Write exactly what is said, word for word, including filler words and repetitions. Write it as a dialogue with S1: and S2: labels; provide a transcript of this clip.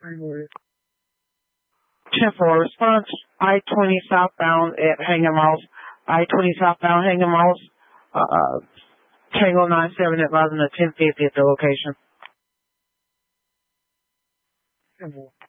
S1: ten four response, I twenty southbound at Hanging Moss, I twenty southbound Hanging Moss, uh, Tango nine seven advising the ten fifty at the location. ten four.